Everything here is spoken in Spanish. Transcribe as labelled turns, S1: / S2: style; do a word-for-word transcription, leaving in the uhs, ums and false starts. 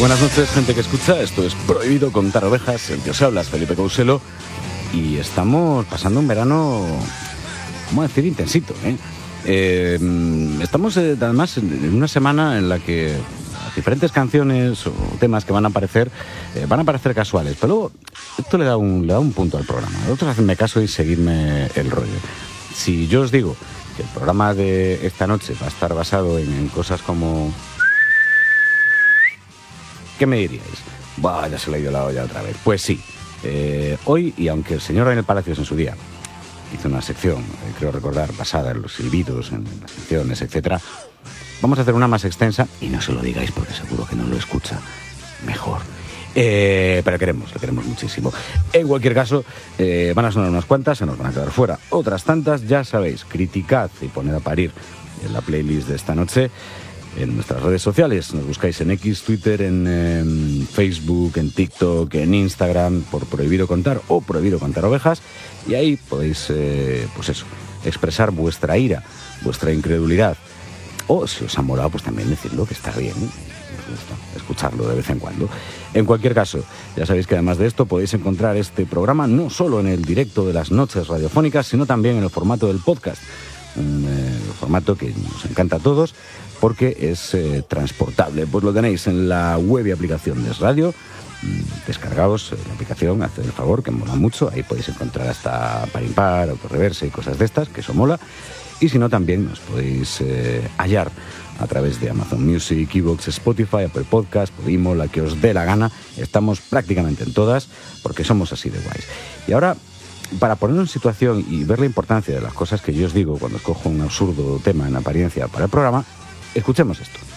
S1: buenas noches, gente que escucha. Esto es Prohibido Contar Ovejas. El que os habla es Felipe Couselo. Y estamos pasando un verano, vamos a decir, intensito, ¿eh? Eh, estamos eh, además en una semana en la que diferentes canciones o temas que van a aparecer eh, van a parecer casuales, pero luego esto le da un, le da un punto al programa. Vosotros hacedme caso y seguidme el rollo. Si yo os digo que el programa de esta noche va a estar basado en, en cosas como... ¿Qué me diríais? Buah, ya se le ha ido la olla otra vez. Pues sí, eh, hoy, y aunque el señor Daniel Palacios en su día hizo una sección, eh, creo recordar, basada en los silbidos, en las canciones, etcétera, vamos a hacer una más extensa, y no se lo digáis porque seguro que no lo escucha mejor. Eh, pero queremos, lo queremos muchísimo. En cualquier caso, eh, van a sonar unas cuantas, se nos van a quedar fuera otras tantas, ya sabéis, criticad y poned a parir en la playlist de esta noche en nuestras redes sociales. Nos buscáis en X, Twitter, en, en Facebook, en TikTok, en Instagram, por Prohibido Contar o Prohibido Contar Ovejas, y ahí podéis, eh, pues eso, expresar vuestra ira, vuestra incredulidad, o si os ha molado, pues también decirlo, que está bien, nos gusta escucharlo de vez en cuando. En cualquier caso, ya sabéis que además de esto podéis encontrar este programa no solo en el directo de las noches radiofónicas, sino también en el formato del podcast, un eh, formato que nos encanta a todos porque es eh, transportable. Pues lo tenéis en la web y aplicación de Es Radio. Descargaos la aplicación, haced el favor, que mola mucho. Ahí podéis encontrar hasta par impar, autorreverse y cosas de estas, que eso mola. Y si no, también nos podéis eh, hallar a través de Amazon Music, iVoox, Spotify, Apple Podcast, Podimo, la que os dé la gana. Estamos prácticamente en todas, porque somos así de guays. Y ahora, para ponernos en situación y ver la importancia de las cosas que yo os digo cuando escojo un absurdo tema en apariencia para el programa, escuchemos esto.